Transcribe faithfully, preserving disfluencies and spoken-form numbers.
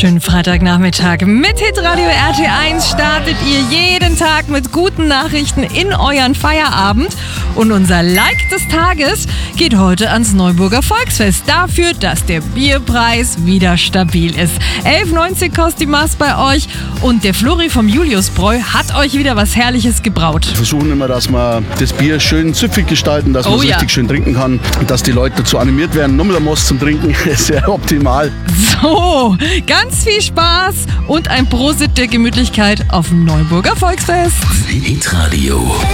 Schönen Freitagnachmittag. Mit Hitradio R T eins startet ihr jeden Tag mit guten Nachrichten in euren Feierabend. Und unser Like des Tages geht heute ans Neuburger Volksfest. Dafür, dass der Bierpreis wieder stabil ist. elf neunzig kostet die Maß bei euch. Und der Flori vom Juliusbräu hat euch wieder was Herrliches gebraut. Wir versuchen immer, dass wir das Bier schön süffig gestalten, dass man Oh es ja. richtig schön trinken kann. Und dass die Leute dazu animiert werden, nochmal ein Most zum Trinken. Das ist sehr optimal. So, ganz viel Spaß und ein Prosit der Gemütlichkeit auf dem Neuburger Volksfest. Hitradio.